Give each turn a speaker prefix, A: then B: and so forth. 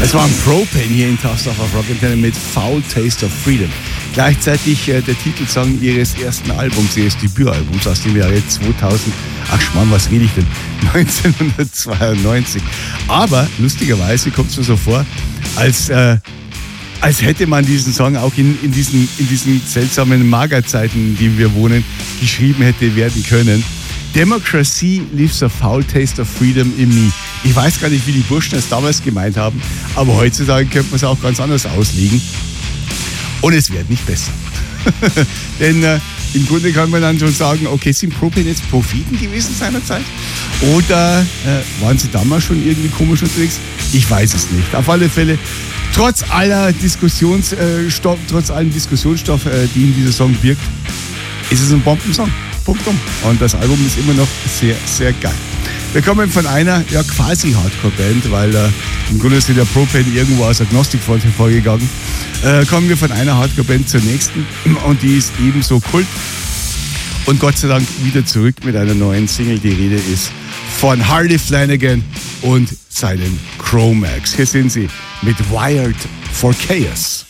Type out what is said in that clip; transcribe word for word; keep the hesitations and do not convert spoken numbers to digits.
A: Es war ein Propane hier in Tausendorf auf Rockantenne mit Foul Taste of Freedom. Gleichzeitig äh, der Titelsong ihres ersten Albums, ihres Debütalbums aus dem Jahre zweitausend. Ach Schmarrn, was rede ich denn? neunzehnhundertzweiundneunzig. Aber lustigerweise kommt es mir so vor, als, äh, als hätte man diesen Song auch in, in, diesen, in diesen seltsamen Magerzeiten, in denen wir wohnen, geschrieben hätte werden können. Democracy leaves a foul taste of freedom in me. Ich weiß gar nicht, wie die Burschen es damals gemeint haben, aber heutzutage könnte man es auch ganz anders auslegen. Und es wird nicht besser. Denn äh, im Grunde kann man dann schon sagen, okay, sind Propane jetzt Propheten gewesen seinerzeit? Oder äh, waren sie damals schon irgendwie komisch unterwegs? Ich weiß es nicht. Auf alle Fälle, trotz aller Diskussionsstoff, trotz allem Diskussionsstoff, äh, die in dieser Song birgt, ist es ein Bombensong. Punktum. Und das Album ist immer noch sehr, sehr geil. Wir kommen von einer ja, quasi Hardcore-Band, weil äh, im Grunde ist der Propane irgendwo aus Agnostikfront hervorgegangen. Äh, kommen wir von einer Hardcore-Band zur nächsten und die ist ebenso Kult. Und Gott sei Dank wieder zurück mit einer neuen Single. Die Rede ist von Hardy Flanagan und seinen Cro-Mags. Hier sind sie mit Wired for Chaos.